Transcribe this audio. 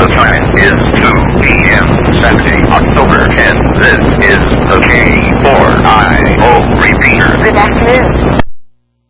The time is 2 p.m. Saturday, October 10th. This is the K4I